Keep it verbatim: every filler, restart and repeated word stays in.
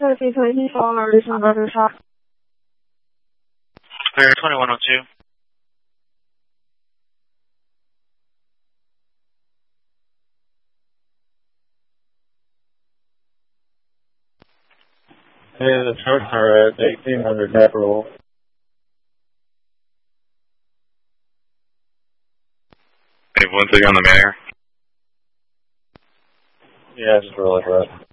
Taxi twenty-four, this is Roger Shop. Clear twenty-one oh two. Hey, the trucks are at eighteen hundred Capital. Hey, one thing on the mayor. Yeah, just really rough.